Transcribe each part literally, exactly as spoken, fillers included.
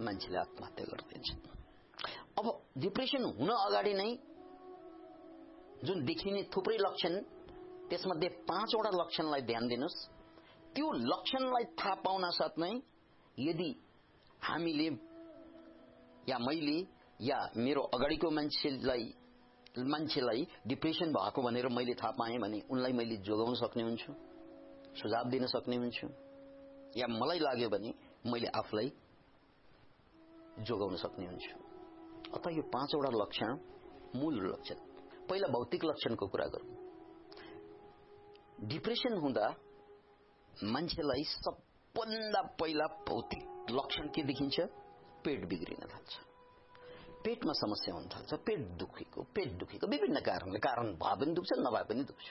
मान्छेले आत्महत्या गर्दिन्छन्। अब डिप्रेसन हुन अगाडि नै जुन देखिने थुप्रै लक्षण, त्यसमध्ये पाँचवटा लक्षणलाई ध्यान दिनुस्। त्यो लक्षणलाई थाहा पाउन साथ नै यदि हामीले या मैले या मेरो अगाडिको मान्छेलाई मान्छेलाई डिप्रेसन भएको भनेर मैले थाहा पाएँ भने उनलाई मैले जोगाउन सक्ने हुन्छु, सुझाव दिन सक्ने हुन्छु, या मलाई लाग्यो भने मैले आफूलाई जोगाउन सक्ने हुन्छु। अत यो पाँचवटा लक्षण मूल लक्षण। पहिला भौतिक लक्षणको कुरा गरौँ। डिप्रेसन हुँदा मान्छेलाई सबभन्दा पहिला भौतिक लक्षण के देखिन्छ? पेट बिग्रिन थाल्छ, पेटमा समस्या हुन थाल्छ, पेट दुखेको पेट दुखेको विभिन्न कारणले, कारण भए पनि दुख्छ, नभए पनि दुख्छ।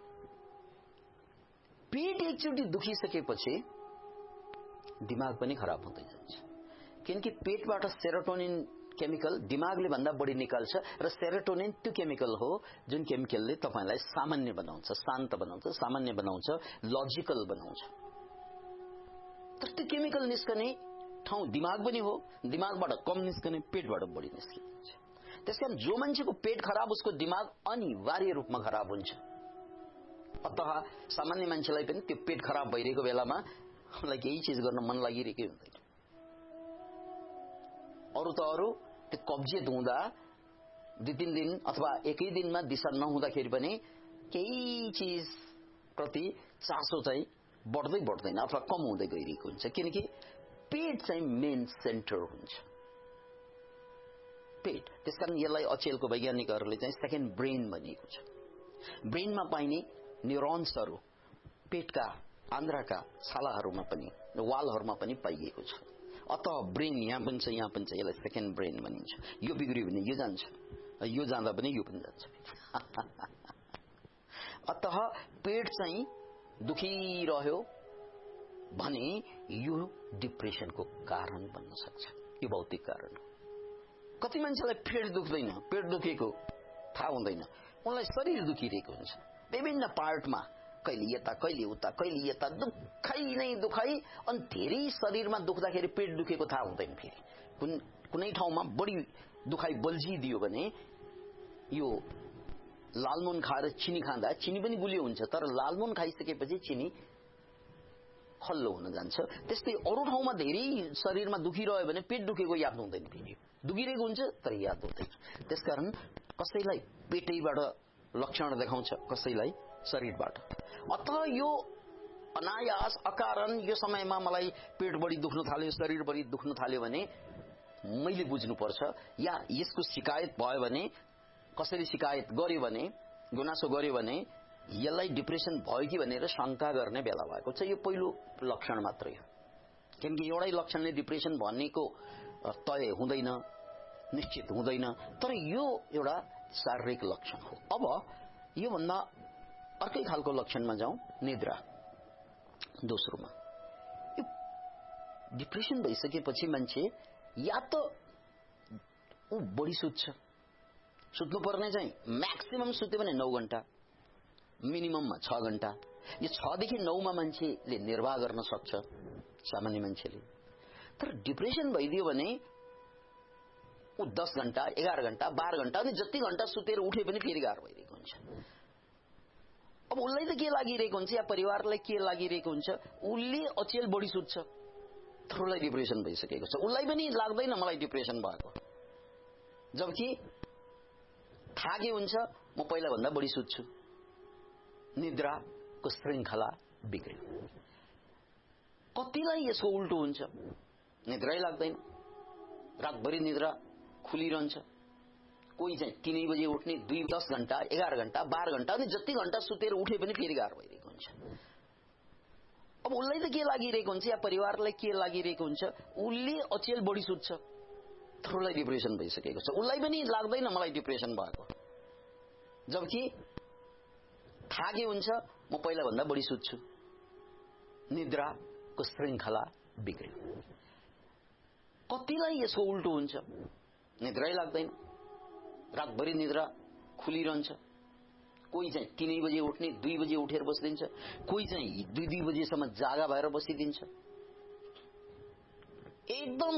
पेट एकचोटि दुखिसकेपछि दिमाग पनि खराब हुँदै जान्छ, किनकि पेटबाट सेरोटोनिन केमिकल दिमागले भन्दा बढी निकाल्छ र सेरोटोनिन त्यो केमिकल हो जुन केमिकलले तपाईलाई सामान्य बनाउँछ, शान्त बनाउँछ, सामान्य बनाउँछ, लजिकल बनाउँछ। तर त्यो केमिकल निस्कने ठाउँ दिमाग पनि हो, दिमागबाट कम निस्कने पेटबाट बढी निस्किन्छ। त्यसकारण जो मान्छेको पेट खराब उसको दिमाग अनिवार्य रूपमा खराब हुन्छ। अतः सामान्य मान्छेलाई पनि त्यो पेट खराब भइरहेको बेलामा उनलाई केही चीज गर्न मन लागिरहेकै हुँदैन। अरु त अरु त्यो कब्जियत हुँदा दुई तीन दिन अथवा एकै दिनमा दिशा नहुँदाखेरि पनि केही चीज प्रति चासो चाहिँ बढ्दै बढ्दैन अथवा कम हुँदै गइरहेको हुन्छ, किनकि पेट चाहिँ मेन सेन्टर हुन्छ। पेट, त्यसकारण यसलाई अचेलको वैज्ञानिकहरूले चाहिँ सेकेन्ड ब्रेन भनिएको छ। ब्रेनमा पाइने न्युरोन्सहरू पेटका आन्द्राका छालाहरूमा पनि वालहरूमा पनि पाइएको छ। अतः ब्रेन यहाँ पनि छ, यहाँ पनि छ, यसलाई सेकेन्ड ब्रेन भनिन्छ। यो बिग्रियो भने यो जान्छ, यो जाँदा पनि यो पनि जान्छ। अतः पेट चाहिँ दुखिरह्यो भने यो डिप्रेसनको कारण बन्न सक्छ। यो भौतिक कारण हो। कति मान्छेलाई पेट दुख्दैन, पेट दुखेको थाहा हुँदैन, उनलाई शरीर दुखिरहेको हुन्छ विभिन्न पार्टमा, कहिले यता कहिले उता कहिले यता, दुखाइ नै दुखाइ। अनि धेरै शरीरमा दुख्दाखेरि पेट दुखेको थाहा हुँदैन। फेरि कुन कुनै ठाउँमा बढी दुखाइ बल्झिदियो भने यो लालमोन खाएर चिनी खाँदा चिनी पनि गुलियो हुन्छ, तर लालमोन खाइसकेपछि चिनी खल्लो हुन जान्छ। त्यस्तै अरू ठाउँमा धेरै शरीरमा दुखिरह्यो भने पेट दुखेको याद हुँदैन, फेरि दुखिरहेको हुन्छ तर याद हुँदैन। त्यसकारण कसैलाई पेटैबाट लक्षण देखाउँछ, कसैलाई शरीरबाट। अतः यो अनायास अकारण यो समयमा मलाई पेट बढी दुख्न थाल्यो, शरीर बढी दुख्न थाल्यो भने मैले बुझ्नुपर्छ, या यसको शिकायत भयो भने, कसैले शिकायत गर्यो भने, गुनासो गर्यो भने यसलाई डिप्रेसन भयो कि भनेर शंका गर्ने बेला भएको छ। यो पहिलो लक्षण मात्रै हो, किनकि एउटै लक्षणले डिप्रेसन भनेको तय हुँदैन, निश्चित हुँदैन, तर यो एउटा शारीरिक लक्षण हो। अब यो भन्दा अर्कै खालको लक्षणमा जाउँ, निद्रा। दोस्रोमा यो डिप्रेसन भइसकेपछि मान्छे या त ऊ बढी सुत्छ, सुत्नु पर्ने चाहिँ म्याक्सिमम सुत्यो भने नौ घण्टा, मिनिमममा छ घण्टा। यो छ देखि नौ मा मान्छेले निर्वाह गर्न सक्छ सामान्य मान्छेले। तर डिप्रेसन भइदियो भने ऊ दस घण्टा, एघार घण्टा, बाह्र घण्टा, अनि जति घण्टा सुतेर उठे पनि फेरि गाह्रो भइरहेको हुन्छ। अब उसलाई त के लागिरहेको हुन्छ, या परिवारलाई के लागिरहेको हुन्छ, उसले अचेल बढी सुत्छ तर उसलाई डिप्रेसन भइसकेको छ। उसलाई पनि लाग्दैन मलाई डिप्रेसन भएको, जबकि थाहा के हुन्छ, म पहिला भन्दा बढी सुत्छु, निद्राको श्रृंखला बिग्रियो। कतिलाई यसको उल्टो हुन्छ, निद्रै लाग्दैन, रातभरि निद्रा खुलिरहन्छ। कोही चाहिँ तीनै बजे उठ्ने, दुई दस घण्टा, एघार घण्टा, बाह्र घण्टा, अनि जति घण्टा सुतेर उठे पनि फेरि गाह्रो भइरहेको हुन्छ। अब उसलाई त के लागिरहेको हुन्छ, या परिवारलाई के लागिरहेको हुन्छ, उसले अचेल बढी सुत्छ तर उसलाई डिप्रेसन भइसकेको छ। उसलाई पनि लाग्दैन मलाई डिप्रेसन भएको, जबकि थाहा के हुन्छ, म पहिला भन्दा बढी सुत्छु, निद्राको श्रृंखला बिग्रियो। कतिलाई यसको उल्टो हुन्छ, निद्रै लाग्दैन, रातभरि निद्रा खुलिरहन्छ। कोही चाहिँ तीनै बजे उठ्ने, दुई बजे उठेर बसिदिन्छ, कोही चाहिँ दुई दुई बजेसम्म जागा भएर बसिदिन्छ। एकदम